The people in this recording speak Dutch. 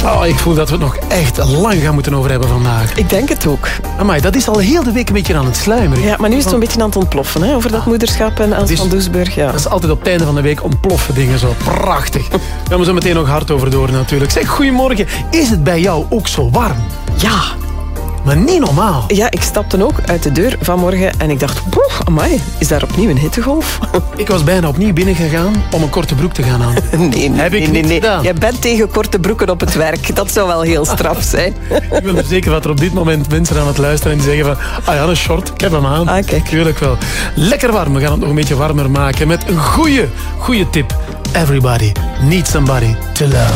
Oh, ik voel dat we het nog echt lang gaan moeten over hebben vandaag. Ik denk het ook. Amai, dat is al heel de week een beetje aan het sluimeren. Ja, maar nu is het zo'n beetje aan het ontploffen, hè, over dat moederschap en Els van Doesburg. Ja. Dat is altijd op het einde van de week ontploffen dingen zo. Prachtig. Daar gaan we zo meteen nog hard over door natuurlijk. Zeg, goedemorgen. Is het bij jou ook zo warm? Ja. Maar niet normaal. Ja, ik stapte ook uit de deur vanmorgen en ik dacht, amai, is daar opnieuw een hittegolf? Ik was bijna opnieuw binnengegaan om een korte broek te gaan aan. Nee. Je bent tegen korte broeken op het werk. Dat zou wel heel straf zijn. Ik ben er zeker dat er op dit moment mensen aan het luisteren en die zeggen van, ah ja, een short, ik heb hem aan. Ah, kijk. Tuurlijk wel. Lekker warm, we gaan het nog een beetje warmer maken met een goeie tip. Everybody needs somebody to love.